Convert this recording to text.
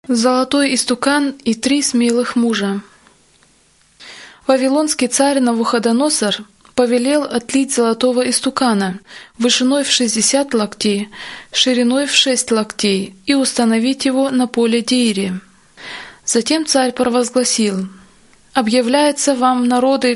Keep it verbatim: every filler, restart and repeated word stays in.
Золотой истукан и три смелых мужа. Вавилонский царь Навуходоносор повелел отлить золотого истукана вышиной в шестьдесят локтей, шириной в шесть локтей и установить его на поле Деире. Затем царь провозгласил: «Объявляется вам, народы